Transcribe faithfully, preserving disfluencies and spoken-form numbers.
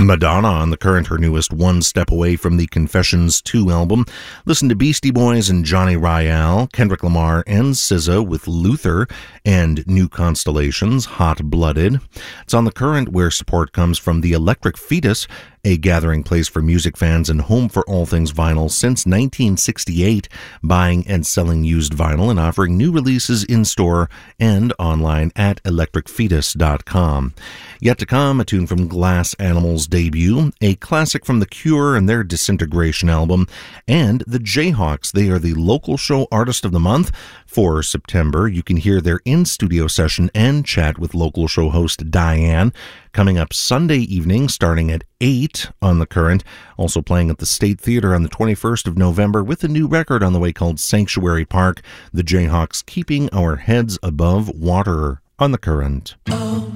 Madonna on The Current, her newest One Step Away from the Confessions two album. Listen to Beastie Boys and Johnny Royale, Kendrick Lamar and S Z A with Luther, and New Constellations, Hot Blooded. It's on The Current where support comes from the Electric Fetus, a gathering place for music fans and home for all things vinyl since nineteen sixty-eight, buying and selling used vinyl and offering new releases in-store and online at electric fetus dot com. Yet to come, a tune from Glass Animals' debut, a classic from The Cure and their Disintegration album, and the Jayhawks. They are the local show artist of the month for September. You can hear their in-studio session and chat with local show host Diane coming up Sunday evening starting at eight on The Current. Also playing at the State Theater on the twenty-first of November with a new record on the way called Sanctuary Park. The Jayhawks keeping our heads above water on The Current.